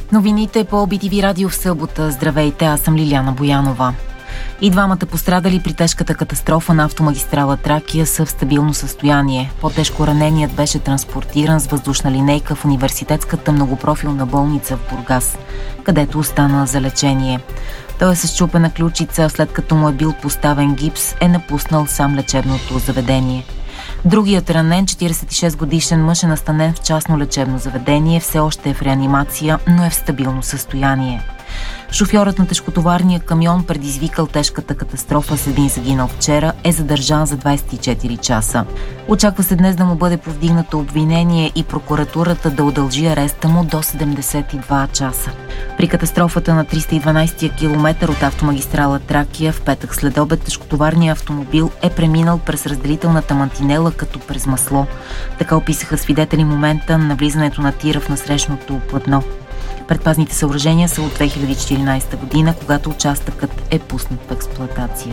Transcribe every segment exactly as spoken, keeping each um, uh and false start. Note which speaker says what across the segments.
Speaker 1: Новините по Би Ти Ви радио в събота. Здравейте, аз съм Лиляна Боянова. И двамата пострадали при тежката катастрофа на автомагистрала Тракия са в стабилно състояние. По-тежко раненият беше транспортиран с въздушна линейка в университетската многопрофилна болница в Бургас, където остана за лечение. Той е с счупена ключица, след като му е бил поставен гипс, е напуснал сам лечебното заведение. Другият ранен, четиридесет и шест годишен мъж, е настанен в частно лечебно заведение, все още е в реанимация, но е в стабилно състояние. Шофьорът на тежкотоварния камион, предизвикал тежката катастрофа с един загинал вчера, е задържан за двадесет и четири часа. Очаква се днес да му бъде повдигнато обвинение и прокуратурата да удължи ареста му до седемдесет и два часа. При катастрофата на триста и дванадесети километър от автомагистрала Тракия в петък следобед тежкотоварният автомобил е преминал през разделителната мантинела като през масло. Така описаха свидетели момента на влизането на тира в насрещното платно. Предпазните съоръжения са от две хиляди и четиринадесета година, когато участъкът е пуснат в експлоатация.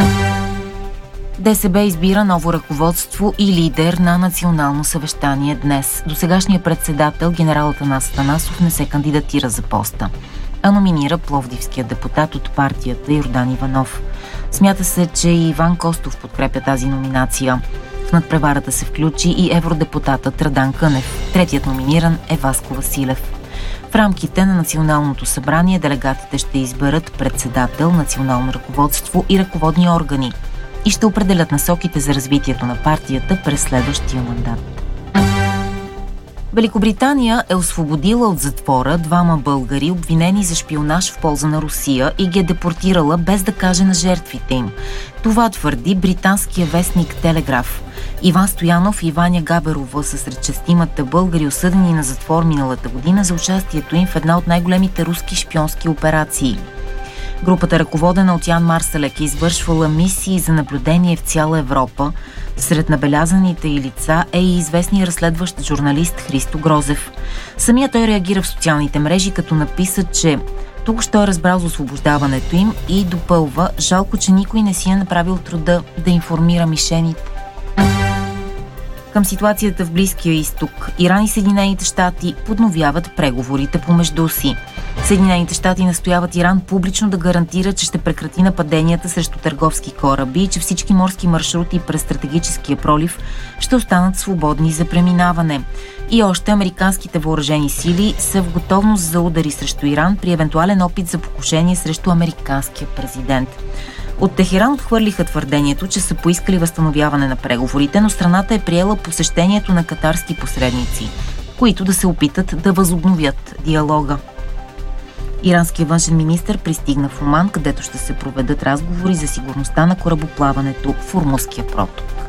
Speaker 1: ДСБ избира ново ръководство и лидер на национално съвещание днес. Досегашният председател, генерал Атанас Атанасов, не се кандидатира за поста, а номинира пловдивския депутат от партията Йордан Иванов. Смята се, че и Иван Костов подкрепя тази номинация. В надпреварата се включи и евродепутатът Радан Кънев. Третият номиниран е Васко Василев. В рамките на Националното събрание делегатите ще изберат председател, национално ръководство и ръководни органи и ще определят насоките за развитието на партията през следващия мандат. Великобритания е освободила от затвора двама българи, обвинени за шпионаж в полза на Русия, и ги е депортирала без да каже на жертвите им. Това твърди британския вестник Телеграф. Иван Стоянов и Ваня Габерова са сред шестимата българи, осъдени на затвор миналата година за участието им в една от най-големите руски шпионски операции. Групата, ръководена от Ян Марсалек, е извършвала мисии за наблюдение в цяла Европа. Сред набелязаните й лица е и известният разследващ журналист Христо Грозев. Самия той реагира в социалните мрежи, като написа, че тук що е разбрал за освобождаването им, и допълва: жалко, че никой не си е направил труда да информира мишените. Към ситуацията в Близкия изток, Иран и Съединените щати подновяват преговорите помежду си. Съединените щати настояват Иран публично да гарантира, че ще прекрати нападенията срещу търговски кораби и че всички морски маршрути през стратегическия пролив ще останат свободни за преминаване. И още, американските въоръжени сили са в готовност за удари срещу Иран при евентуален опит за покушение срещу американския президент. От Техеран отхвърлиха твърдението, че са поискали възстановяване на преговорите, но страната е приела посещението на катарски посредници, които да се опитат да възобновят диалога. Иранският външен министър пристигна в Оман, където ще се проведат разговори за сигурността на корабоплаването в Ормузския проток.